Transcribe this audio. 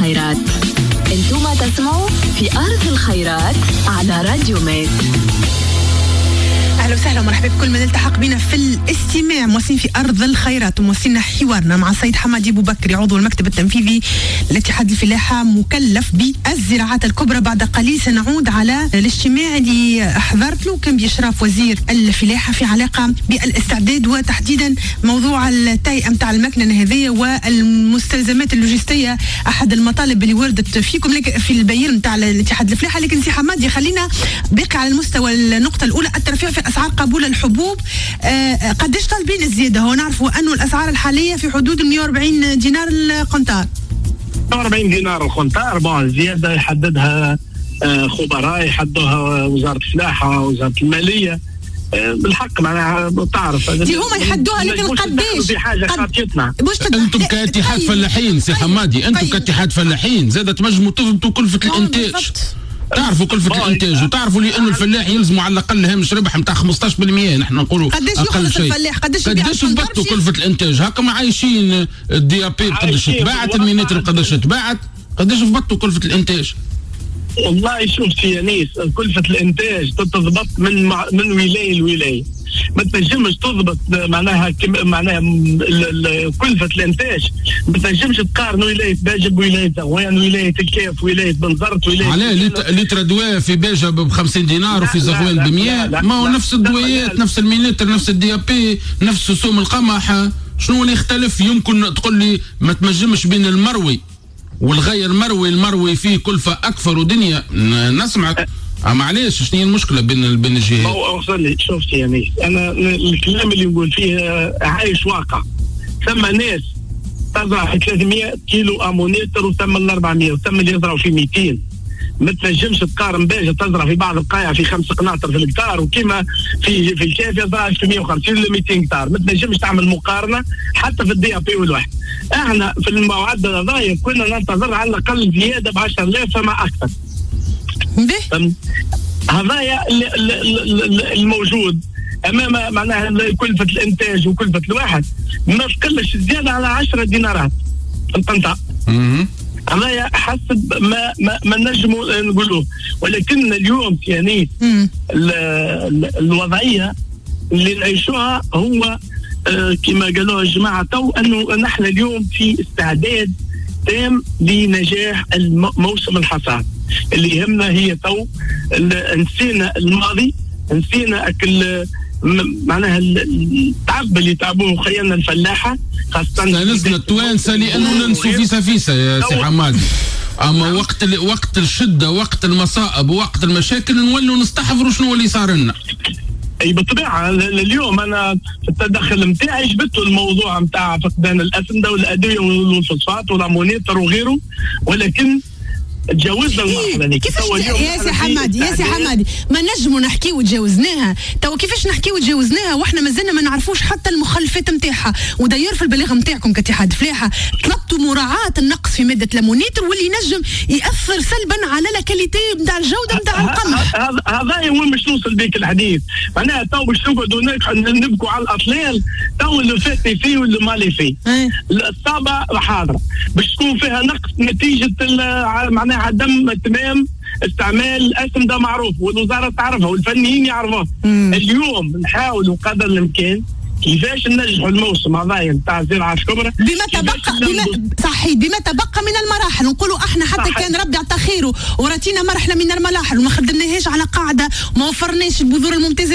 الخيرات. انتم تسمعوا في أرض الخيرات على راديو ميت. أهلا وسهلا ومرحبا بكل من التحق بنا في الاستماع. موصلين في أرض الخيرات وموصلين حوارنا مع السيد حمادي أبو بكري عضو المكتب التنفيذي لاتحاد الفلاحة مكلف بالزراعات الكبرى. بعد قليل سنعود على الاجتماع اللي حضرت له كان بإشراف وزير الفلاحة في علاقة بالاستعداد وتحديدا موضوع التهيئة متاع المكنة هذه والمستلزمات اللوجستية. أحد المطالب اللي وردت فيكم في البيان متاع الاتحاد الفلاحة. لكن سي حمادي خلينا باقي على المستوى النقطة الأولى، الترفيه في أسعار قبول الحبوب. قديش طالبين الزيادة؟ هو نعرفوا أنه الأسعار الحالية في حدود 140 دينار القنطار. 140 دينار القنطار. بون الزيادة يحددها خبراء، يحددها وزارة الفلاحة وزارة المالية. بالحق معناها تعرف هما يحدوها، لكن قديش في حاجة خاطيتنا. انتم كاتحاد فلاحين سي حمادي، انتم كاتحاد فلاحين زاد تنجموا تضبطوا كلفة الانتاج. تعرفوا كلفة الانتاج وتعرفوا لي انه الفلاح يلزموا على الاقل هامش ربح نتاع 15%. نحن نقولوا قداش يخلص الفلاح؟ قداش يضبطوا كلفة الانتاج؟ هكا ما عايشين الدي اب قداش تباعت، المينيتر قداش تباعت، قداش ضبطوا كلفة الانتاج؟ والله شوف سي انيس، كلفة الانتاج تضبط من ولاية لولاية. ما تنجمش تضبط معناها كلفة الانتاج. ما تنجمش تقارن ولاية باجة بولاية زغوان، ولاية الكاف، ولاية بنزرت، ولاية علاه لتر دواء في باجة ب 50 دينار وفي زغوان ب 100. ما هو نفس الدويات، نفس المينيتر، نفس الدي اب بي، نفس سوم القمح. شنو اللي يختلف؟ يمكن تقول لي ما تمجمش بين المروي والغير مروي. المروي فيه كلفة أكثر ودنيا نسمعك. معليش شنو هي المشكلة بين الجهات؟ وصل لي شوف يعني أنا الكلام اللي نقول فيه عايش واقع. ثم ناس تزرع في 300 كيلو أمونيتر وثم ال 400 وثم اللي يزرعوا في 200. ما تنجمش تقارن باجة تزرع في بعض القايع في 5 قناطر في الهكتار، وكما في الكاف يزرع في 150 ل 200 هكتار. ما تنجمش تعمل مقارنة حتى في الدي اب والواحد. احنا في المعدل هذايا كنا ننتظر على الأقل زيادة ب 10,000 فما أكثر. هذايا الموجود امام معناها كلفة الانتاج وكلفة الواحد ما تقلش الزيادة على 10 دينارات القنطار. هذايا حسب ما نجموا نقولوه. ولكن اليوم يعني الوضعية اللي نعيشوها هو كما قالوا الجماعة تو انه نحن اليوم في استعداد تام لنجاح موسم الحصاد. اللي يهمنا هي تو نسينا الماضي، نسينا معناها التعب اللي تعبوه خيالنا الفلاحة خاصة نزلنا التوانسة لأنه ننسوا فيسا يا سي حمادي. أما وقت الشدة، وقت المصائب، وقت المشاكل نولوا نستحضروا شنو اللي صار لنا. اي بالطبيعه اليوم انا في التدخل نتاعي جبت الموضوع نتاع فقدان الاسمده والادويه والفوسفات والامونيتر وغيره، ولكن تجاوزنا المرحله هذيك. كيفاش يا سي حمادي ما نجموا نحكيو تجاوزناها؟ تو كيفاش نحكيو تجاوزناها واحنا مازلنا ما نعرفوش حتى المخلفات نتاعها؟ وداير في البلاغ نتاعكم كاتحاد فلاحه طلبتوا مراعاه النقص في ماده الامونيتر واللي ينجم ياثر سلبا على لاكاليتي نتاع الجوده نتاع القمح. هذا هو باش نوصل بيك الحديث. معناها تو باش نقعدوا نبكوا على الاطلال. تو اللي فاتني فيه واللي مالي فيه. الصابه حاضره باش تكون فيها نقص نتيجه معناها عدم تمام استعمال الاسم ده معروف والوزاره تعرفها والفنيين يعرفوها. اليوم نحاولوا قدر الامكان كيفاش ننجحوا الموسم هذايا نتاع الزراعه الكبرى بما تبقى من المراحل. نقولوا احنا حتى كان ربي عطا خيره وراتينا مرحله من المراحل وما خدمناهاش على قاعده وما وفرناش البذور الممتازه